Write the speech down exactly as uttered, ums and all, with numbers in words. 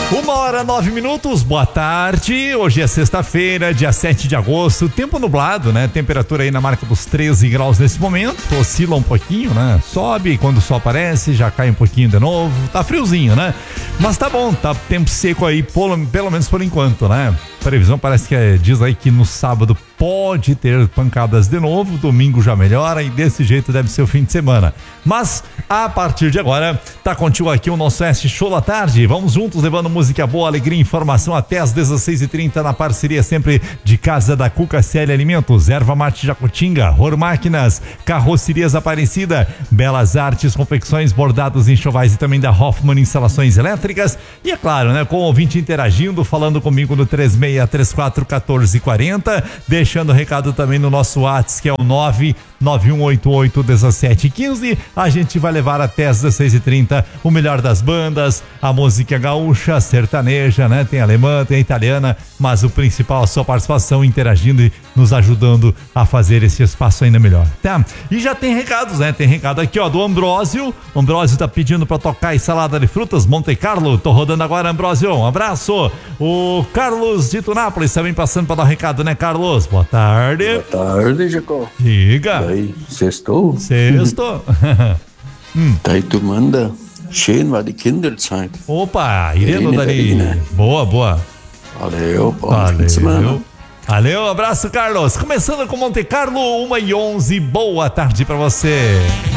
Uma hora, nove minutos, boa tarde. Hoje é sexta-feira, dia sete de agosto, tempo nublado, né? Temperatura aí na marca dos treze graus nesse momento, oscila um pouquinho, né? Sobe, quando o sol aparece, já cai um pouquinho de novo, tá friozinho, né? Mas tá bom, tá tempo seco aí, pelo, pelo menos por enquanto, né? Previsão parece que é, diz aí que no sábado pode ter pancadas de novo, domingo já melhora e desse jeito deve ser o fim de semana. Mas a partir de agora, tá contigo aqui o nosso S Show da Tarde. Vamos juntos levando música boa, alegria e informação até às dezesseis e trinta na parceria sempre de Casa da Cuca C L Alimentos, Erva Mate Jacutinga, Ror Máquinas, Carrocerias Aparecida, Belas Artes, Confecções, Bordados, Enxovais e também da Hoffman Instalações Elétricas. E é claro, né, com o ouvinte interagindo, falando comigo no três seis três quatro um quatro quatro zero, deixando recado também no nosso WhatsApp, que é o nove nove um oito oito um sete um cinco. A gente vai levar até às dezesseis e trinta o melhor das bandas, a música gaúcha, sertaneja, né? Tem alemã, tem italiana, mas o principal, a sua participação, interagindo e nos ajudando a fazer esse espaço ainda melhor, tá? E já tem recados, né? Tem recado aqui, ó, do Ambrósio. O Ambrósio tá pedindo pra tocar aí salada de frutas Monte Carlo. Tô rodando agora, Ambrósio. Um abraço. O Carlos de Tunápolis também passando pra dar um recado, né, Carlos? Boa tarde. Boa tarde, Jacó. Diga. Daí, sextou? Sexto. hum. Daí tu manda, schön war die Kinderzeit. Opa, Irene Irene dali. Darina. Boa, boa. Valeu, bom Valeu. fim de semana. Valeu, abraço, Carlos. Começando com Monte Carlo, uma e onze. Boa tarde pra você.